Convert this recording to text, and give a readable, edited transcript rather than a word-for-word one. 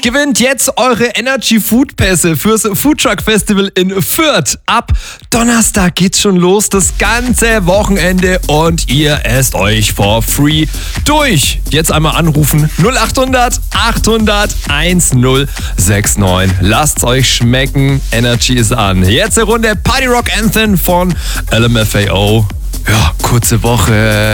Gewinnt jetzt eure Energy Food Pässe fürs Foodtruck Festival in Fürth. Ab Donnerstag geht's schon los, das ganze Wochenende, und ihr esst euch for free durch. Jetzt einmal anrufen 0800 800 1069. Lasst's euch schmecken, Energy ist an. Jetzt eine Runde Party Rock Anthem von LMFAO. Ja, kurze Woche.